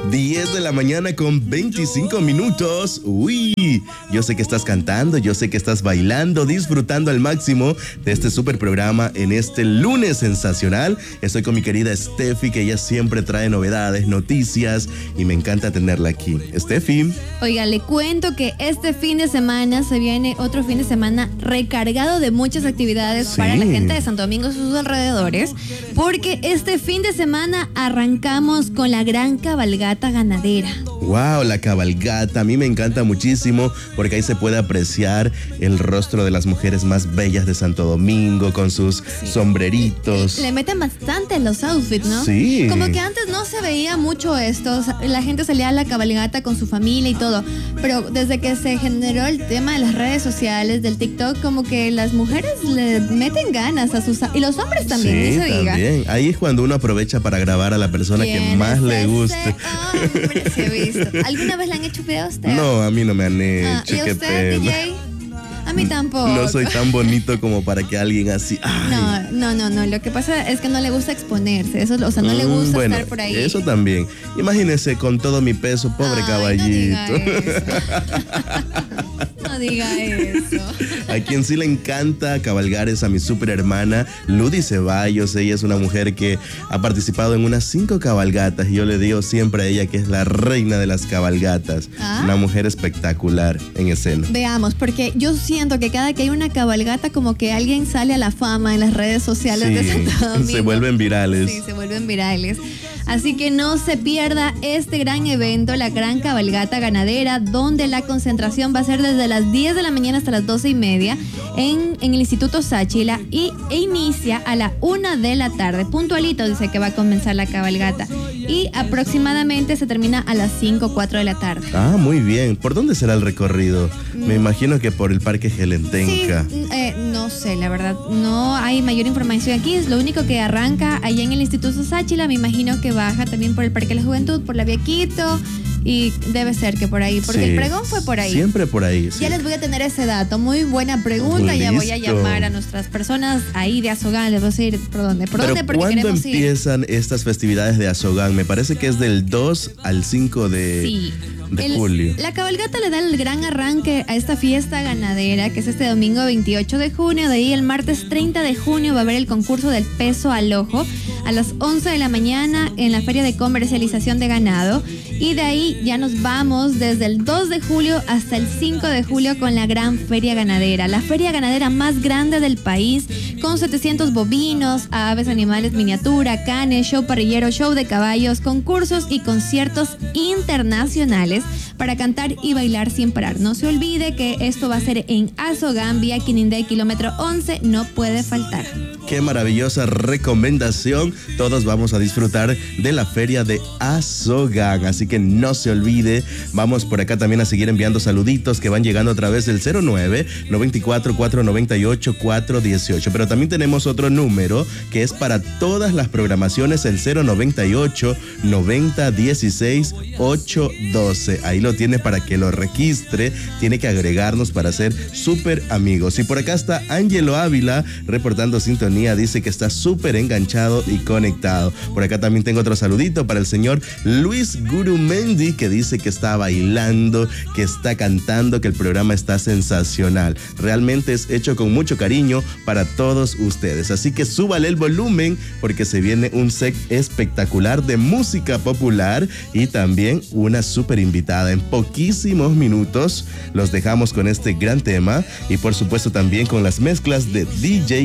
10 de la mañana con 25 minutos. Uy, yo sé que estás cantando, yo sé que estás bailando, disfrutando al máximo de este super programa en este lunes sensacional. Estoy con mi querida Steffi, que ella siempre trae novedades, noticias y me encanta tenerla aquí. Steffi. Oiga, le cuento que este fin de semana se viene otro fin de semana recargado de muchas actividades para la gente de Santo Domingo y sus alrededores, porque este fin de semana arrancamos con la gran cabalgata ganadera. Wow, la cabalgata, a mí me encanta muchísimo porque ahí se puede apreciar el rostro de las mujeres más bellas de Santo Domingo con sus sombreritos. Le meten bastante los outfits, ¿no? Sí. Como que antes no se veía mucho esto, o sea, la gente salía a la cabalgata con su familia y todo, pero desde que se generó el tema de las redes sociales, del TikTok, como que las mujeres le meten ganas a sus... Y los hombres también, sí, no se diga. También. Ahí es cuando uno aprovecha para grabar a la persona que más le guste. Hombre, sí he visto. ¿Alguna vez le han hecho video a usted? No, a mí no me han hecho. ¿Y a qué usted, pena. DJ? A mí tampoco. No soy tan bonito como para que alguien así. Ay. No. Lo que pasa es que no le gusta exponerse. Eso, o sea, no le gusta bueno, estar por ahí. Eso también. Imagínese con todo mi peso, pobre caballito. No diga eso. A quien sí le encanta cabalgar es a mi super hermana Ludy Ceballos. Ella es una mujer que ha participado en unas 5 cabalgatas y yo le digo siempre a ella que es la reina de las cabalgatas. Una mujer espectacular en escena. Veamos, porque yo siento que cada que hay una cabalgata como que alguien sale a la fama en las redes sociales de Santo Domingo. Se vuelven virales. Sí, se vuelven virales. Así que no se pierda este gran evento, la gran cabalgata ganadera, donde la concentración va a ser desde las 10 de la mañana hasta las 12:30 en el Instituto Sáchila e inicia a la 1 de la tarde. Puntualito dice que va a comenzar la cabalgata y aproximadamente se termina a las 5 o 4 de la tarde. Ah, muy bien. ¿Por dónde será el recorrido? Me imagino que por el Parque Gelentenca. Sí, no sé, la verdad, no hay mayor información aquí. Es lo único que arranca allá en el Instituto Sáchila. Me imagino que baja también por el Parque de la Juventud, por la Vía Quito. Y debe ser que por ahí, porque el pregón fue por ahí. Siempre por ahí. Sí. Ya les voy a tener ese dato. Muy buena pregunta. Listo. Ya voy a llamar a nuestras personas ahí de Azogán. Les voy a decir por dónde. ¿Por dónde? Porque ¿cuándo queremos empiezan estas festividades de Azogán? Me parece que es del 2 al 5 de julio. La cabalgata le da el gran arranque a esta fiesta ganadera, que es este domingo 28 de junio. De ahí el martes 30 de junio va a haber el concurso del peso al ojo a las 11 de la mañana en la Feria de Comercialización de Ganado. Y de ahí ya nos vamos desde el 2 de julio hasta el 5 de julio con la gran feria ganadera. La feria ganadera más grande del país, con 700 bovinos, aves, animales, miniatura, canes, show parrillero, show de caballos, concursos y conciertos internacionales para cantar y bailar sin parar. No se olvide que esto va a ser en Azogán, vía Quinindé, kilómetro 11, no puede faltar. Qué maravillosa recomendación. Todos vamos a disfrutar de la feria de Azogán, así que no se olvide. Vamos por acá también a seguir enviando saluditos que van llegando a través del 09-94-498-418. Pero también tenemos otro número que es para todas las programaciones, el 098-9016-812. Ahí lo tiene para que lo registre. Tiene que agregarnos para ser súper amigos. Y por acá está Ángelo Ávila reportando sintonía. Dice que está súper enganchado y conectado. Por acá también tengo otro saludito para el señor Luis Gurumendi, que dice que está bailando, que está cantando, que el programa está sensacional. Realmente es hecho con mucho cariño para todos ustedes. Así que súbale el volumen porque se viene un set espectacular de música popular y también una súper invitada. En poquísimos minutos los dejamos con este gran tema y por supuesto también con las mezclas de DJ